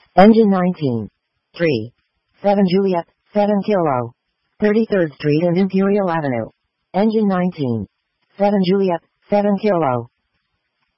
Engine 19. 3. 7 Juliet, 7 Kilo. 33rd Street and Imperial Avenue. Engine 19. 7 Juliet, 7 Kilo.